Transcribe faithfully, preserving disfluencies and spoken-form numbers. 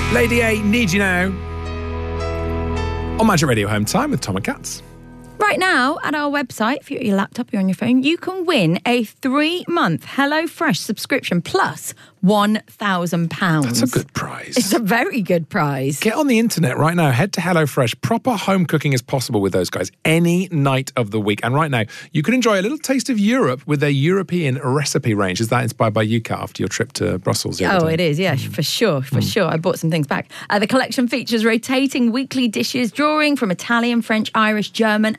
Lady A, Need You Now. On Magic Radio Home Time with Tom and Katz. Right now, at our website, if you're at your laptop or on your phone, you can win a three-month HelloFresh subscription plus one thousand pounds. That's a good prize. It's a very good prize. Get on the internet right now. Head to HelloFresh. Proper home cooking is possible with those guys any night of the week. And right now, you can enjoy a little taste of Europe with their European recipe range. Is that inspired by you, Kat, after your trip to Brussels? The other Oh, day? it is, yeah, mm. for sure, for mm. sure. I bought some things back. Uh, the collection features rotating weekly dishes, drawing from Italian, French, Irish, German,